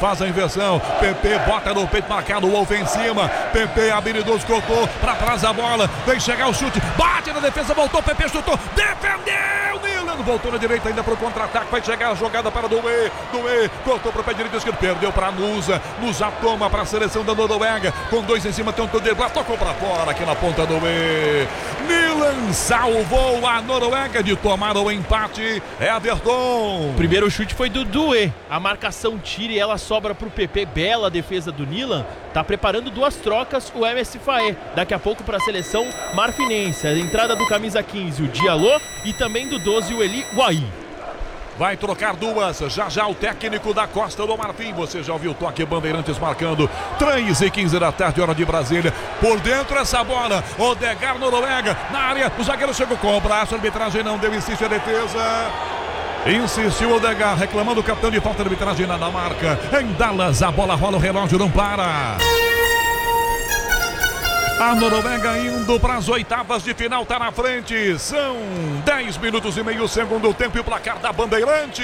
faz a inversão. PP bota no peito marcado, o Wolf em cima. PP habilidoso, colocou pra trás a bola. Vem chegar o chute, bate na defesa, voltou. PP chutou, defendeu. Nilan voltou na direita ainda pro contra-ataque. Vai chegar a jogada para Doué. Doué cortou pro pé direito esquerdo, perdeu pra Nusa. Nusa toma pra seleção da Noruega. Com 2 em cima, tentou driblar, tocou pra fora aqui na ponta do E. Nilan salvou a Noruega de tomar o empate. Everton. O primeiro chute foi do Doué. A marcação tira e ela sobra pro PP. Bela defesa do Nilan. Tá preparando 2 trocas o MS Faé. Daqui a pouco para a seleção marfinense. A entrada do camisa 15, o Diallo, e também do 12, o Eli Wahi. Vai trocar 2, já o técnico da Costa do Marfim. Você já ouviu o toque, Bandeirantes marcando 3h15 da tarde, hora de Brasília. Por dentro essa bola, Odegaard, Noruega, na área, o zagueiro chegou com o braço, a arbitragem não deu, insiste a defesa. Insistiu o Odegaard, reclamando o capitão de falta de arbitragem na marca. Em Dallas, a bola rola, o relógio não para. A Noruega indo para as oitavas de final, tá na frente. São 10 minutos e meio, segundo tempo, e o placar da Bandeirantes.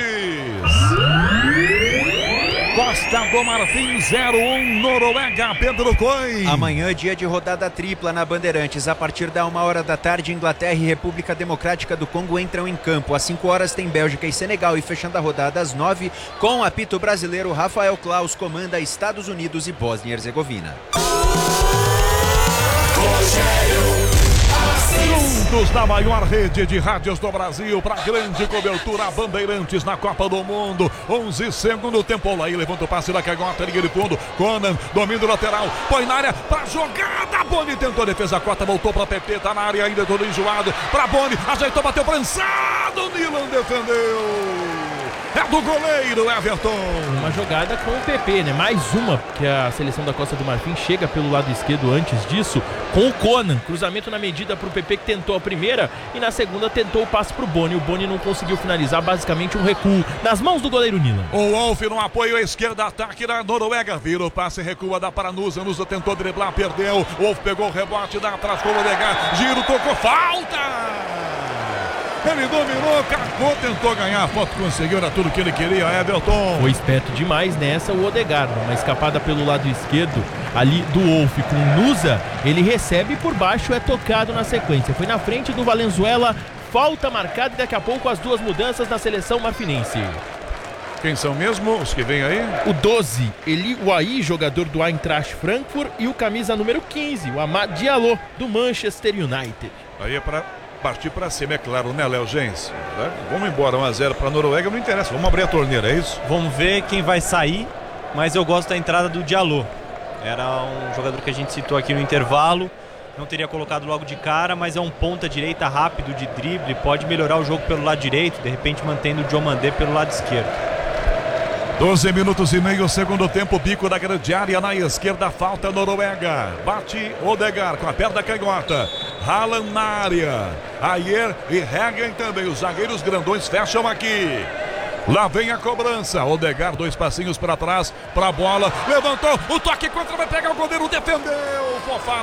Costa do Marfim 0-1, Noruega, Pedro Coin. Amanhã, dia de rodada tripla na Bandeirantes. A partir da 1h da tarde, Inglaterra e República Democrática do Congo entram em campo. Às 5 horas tem Bélgica e Senegal. E fechando a rodada às 9, com apito brasileiro, Rafael Claus comanda Estados Unidos e Bósnia e Herzegovina. Juntos na maior rede de rádios do Brasil, para grande cobertura, Bandeirantes na Copa do Mundo. 11 segundo tempo, Olaí levanta o passe da canhota, liga de fundo, Conan domina o lateral, põe na área pra jogada, Boni tentou a defesa, Cota voltou pra PP, tá na área ainda, todo enjoado, pra Boni, ajeitou, bateu prensado, Nilan defendeu. É do goleiro Everton. Uma jogada com o PP, né? Mais uma, porque a seleção da Costa do Marfim chega pelo lado esquerdo antes disso, com o Conan. Cruzamento na medida pro PP, que tentou a primeira, e na segunda tentou o passe pro Boni. O Boni não conseguiu finalizar, basicamente um recuo nas mãos do goleiro Nilan. O Wolf no apoio à esquerda, ataque da Noruega. Vira o passe, recua, dá para Nusa. Nusa tentou driblar, perdeu. O Wolf pegou o rebote, dá atrás com o Odegaard. Giro, tocou, falta! Ele dominou, cacou, tentou ganhar a foto, conseguiu, era tudo que ele queria, Everton. Foi esperto demais nessa o Odegaard, uma escapada pelo lado esquerdo ali do Wolf com Nusa, ele recebe por baixo, é tocado na sequência, foi na frente do Valenzuela, falta marcada e daqui a pouco as 2 mudanças na seleção marfinense. Quem são mesmo os que vêm aí? O 12, Eli Wahi, jogador do Eintracht Frankfurt, e o camisa número 15, o Amad Diallo, do Manchester United. Aí é para partir para cima, é claro, né, Léo Gens? Vamos embora, 1-0 para a Noruega, não interessa, vamos abrir a torneira, é isso? Vamos ver quem vai sair, mas eu gosto da entrada do Diallo. Era um jogador que a gente citou aqui no intervalo, não teria colocado logo de cara, mas é um ponta direita rápido de drible, pode melhorar o jogo pelo lado direito, de repente mantendo o Diomandé pelo lado esquerdo. 12 minutos e meio, segundo tempo, bico da grande área na esquerda, falta Noruega, bate Odegaard com a perna canhota, Haaland na área, Ayer e Hagen também, os zagueiros grandões fecham aqui. Lá vem a cobrança, Odegaard 2 passinhos para trás, para a bola, levantou, o toque contra, vai pegar o goleiro, defendeu,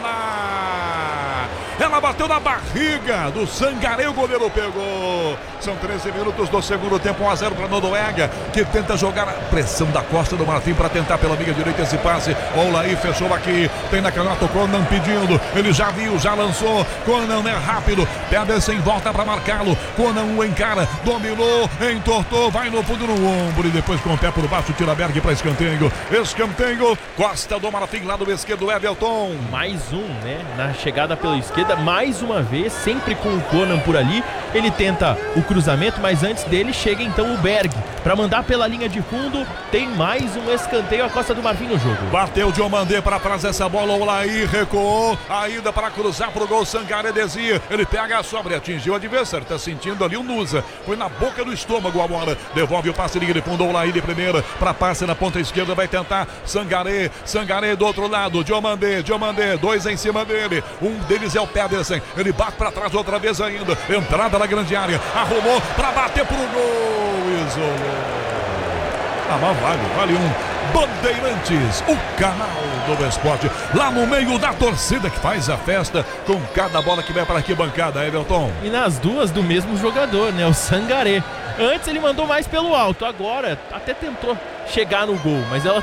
Fofana. Ela bateu na barriga do Sangaré, o goleiro pegou. São 13 minutos do segundo tempo, 1-0 para a Noruega, que tenta jogar a pressão da Costa do Marfim para tentar pela linha direita esse passe. Olaí fechou aqui, tem na canhota o Conan pedindo, ele já viu, já lançou, Conan é rápido, Pedersen volta para marcá-lo, Conan o encara, dominou, entortou, vai no fundo no ombro e depois com o pé por baixo, tira Berg para escanteio. Escanteio, Costa do Marfim, lado esquerdo, Everton. Mais um, né? Na chegada pela esquerda, mais uma vez, sempre com o Conan por ali. Ele tenta o cruzamento, mas antes dele chega então o Berg para mandar pela linha de fundo. Tem mais um escanteio, a Costa do Marfim no jogo. Bateu Diomandé para trás essa bola, o Olaí recuou, ainda para cruzar pro gol, Sangaré desvia, ele pega a sobra, atingiu o adversário, tá sentindo ali o Nusa, foi na boca do estômago a bola, devolve o passe, liga de fundo, o Olaí de primeira, para passe na ponta esquerda, vai tentar Sangaré do outro lado, Diomandé, 2 em cima dele, um deles é o Pedersen, ele bate para trás outra vez ainda, entrada na grande área, arrumou para bater pro gol, isolou. Ah, mas vale um Bandeirantes, o canal do esporte, lá no meio da torcida que faz a festa com cada bola que vai para arquibancada, Everton. E nas duas do mesmo jogador, né, o Sangaré. Antes ele mandou mais pelo alto, agora até tentou chegar no gol, mas ela